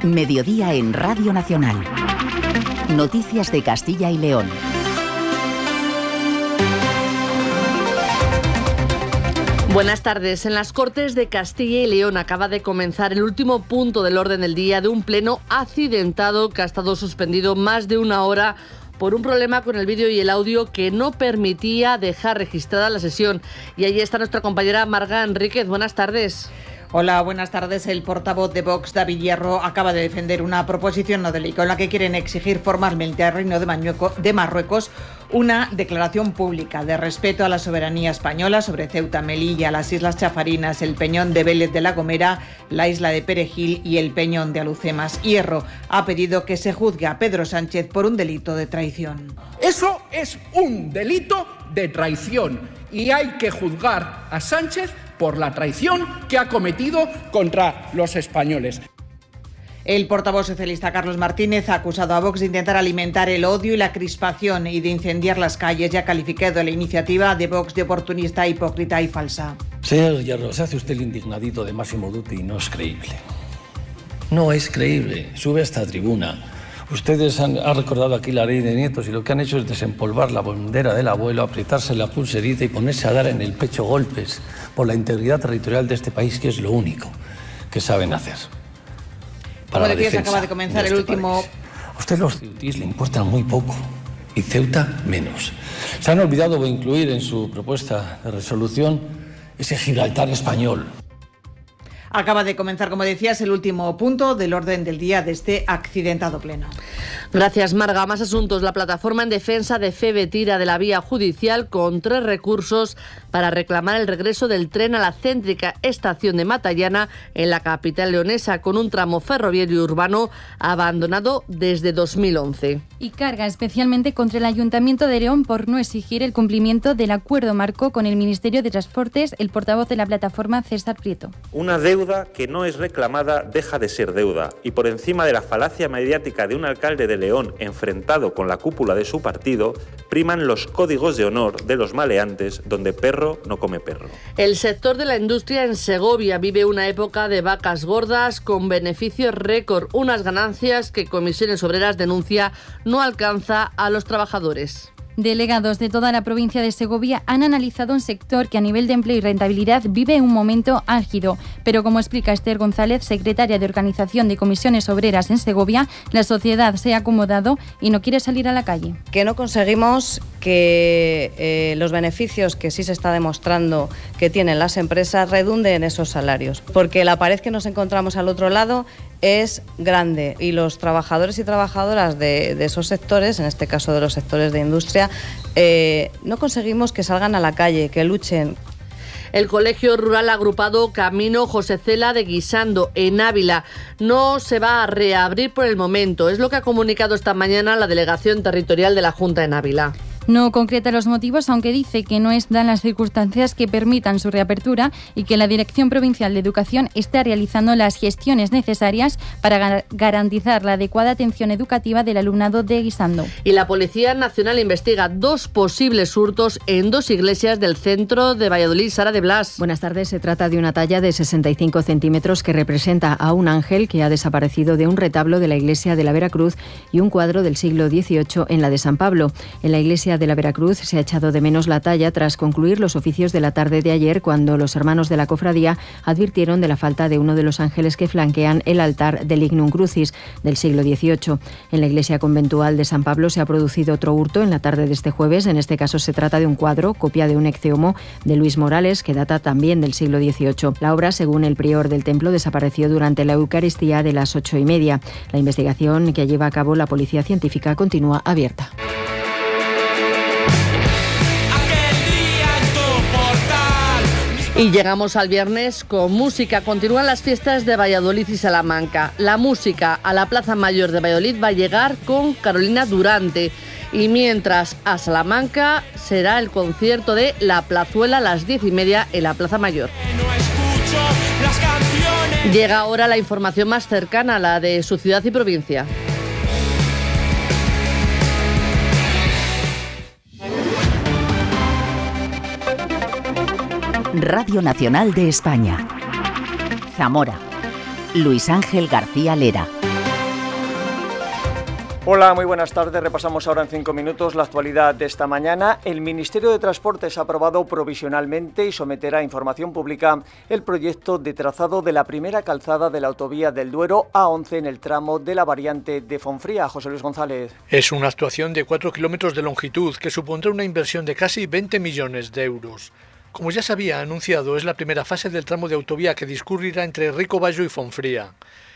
Mediodía en Radio Nacional. Noticias de Castilla y León. Buenas tardes. En las Cortes de Castilla y León acaba de comenzar el último punto del orden del día de un pleno accidentado que ha estado suspendido más de una hora por un problema con el vídeo y el audio que no permitía dejar registrada la sesión. Y allí está nuestra compañera Marga Enríquez. Buenas tardes. Hola, buenas tardes. El portavoz de Vox, David Hierro, acaba de defender una proposición no de ley con la que quieren exigir formalmente al Reino de Marruecos una declaración pública de respeto a la soberanía española sobre Ceuta, Melilla, las Islas Chafarinas, el Peñón de Vélez de la Gomera, la isla de Perejil y el Peñón de Alucemas. Hierro ha pedido que se juzgue a Pedro Sánchez por un delito de traición. Eso es un delito de traición y hay que juzgar a Sánchez por la traición que ha cometido contra los españoles. El portavoz socialista Carlos Martínez ha acusado a Vox de intentar alimentar el odio y la crispación y de incendiar las calles y ha calificado la iniciativa de Vox de oportunista, hipócrita y falsa. Señor Hierro, se hace usted el indignadito de Máximo Dutti y no es creíble. No es creíble. Sube a esta tribuna. Ustedes han recordado aquí la ley de nietos y lo que han hecho es desempolvar la bandera del abuelo, apretarse la pulserita y ponerse a dar en el pecho golpes por la integridad territorial de este país, que es lo único que saben hacer. Como decías, acaba de comenzar el último... País. A usted los ceutíes le importan muy poco y Ceuta menos. Se han olvidado de incluir en su propuesta de resolución ese Gibraltar español. Acaba de comenzar, como decías, el último punto del orden del día de este accidentado pleno. Gracias, Marga. Más asuntos. La plataforma en defensa de FEVE tira de la vía judicial con 3 recursos para reclamar el regreso del tren a la céntrica estación de Matallana en la capital leonesa, con un tramo ferroviario urbano abandonado desde 2011. Y carga especialmente contra el Ayuntamiento de León por no exigir el cumplimiento del acuerdo marco con el Ministerio de Transportes, el portavoz de la plataforma, César Prieto. Una deuda que no es reclamada deja de ser deuda, y por encima de la falacia mediática de un alcalde de León enfrentado con la cúpula de su partido, priman los códigos de honor de los maleantes, donde perro no come perro. El sector de la industria en Segovia vive una época de vacas gordas con beneficios récord, unas ganancias que Comisiones Obreras denuncia no alcanza a los trabajadores. Delegados de toda la provincia de Segovia han analizado un sector que a nivel de empleo y rentabilidad vive un momento álgido, pero como explica Esther González, secretaria de Organización de Comisiones Obreras en Segovia, la sociedad se ha acomodado y no quiere salir a la calle. Que no conseguimos que los beneficios que sí se está demostrando que tienen las empresas redunden en esos salarios, porque la pared que nos encontramos al otro lado es grande y los trabajadores y trabajadoras de esos sectores, en este caso de los sectores de industria, no conseguimos que salgan a la calle, que luchen. El Colegio Rural Agrupado Camino José Cela de Guisando, en Ávila, no se va a reabrir por el momento. Es lo que ha comunicado esta mañana la Delegación Territorial de la Junta en Ávila. No concreta los motivos, aunque dice que no están las circunstancias que permitan su reapertura y que la Dirección Provincial de Educación está realizando las gestiones necesarias para garantizar la adecuada atención educativa del alumnado de Guisando. Y la Policía Nacional investiga 2 posibles hurtos en 2 iglesias del centro de Valladolid. Sara de Blas. Buenas tardes. Se trata de una talla de 65 centímetros que representa a un ángel que ha desaparecido de un retablo de la iglesia de la Veracruz y un cuadro del siglo XVIII en la de San Pablo. En la iglesia de la Veracruz se ha echado de menos la talla tras concluir los oficios de la tarde de ayer, cuando los hermanos de la cofradía advirtieron de la falta de uno de los ángeles que flanquean el altar del Lignum Crucis del siglo XVIII. En la iglesia conventual de San Pablo se ha producido otro hurto en la tarde de este jueves. En este caso se trata de un cuadro, copia de un Ecce Homo de Luis Morales, que data también del siglo XVIII. La obra, según el prior del templo, desapareció durante la Eucaristía de las 8:30. La investigación que lleva a cabo la Policía Científica continúa abierta. Y llegamos al viernes con música. Continúan las fiestas de Valladolid y Salamanca. La música a la Plaza Mayor de Valladolid va a llegar con Carolina Durante. Y mientras a Salamanca será el concierto de La Plazuela a las 10:30 en la Plaza Mayor. Llega ahora la información más cercana, la de su ciudad y provincia. Radio Nacional de España. Zamora. Luis Ángel García Lera. Hola, muy buenas tardes. Repasamos ahora en 5 minutos la actualidad de esta mañana. El Ministerio de Transportes ha aprobado provisionalmente y someterá a información pública el proyecto de trazado de la primera calzada de la autovía del Duero A11 en el tramo de la variante de Fonfría. José Luis González. Es una actuación de 4 kilómetros de longitud que supondrá una inversión de casi 20 millones de euros. Como ya se había anunciado, es la primera fase del tramo de autovía que discurrirá entre Ricobayo y Fonfría.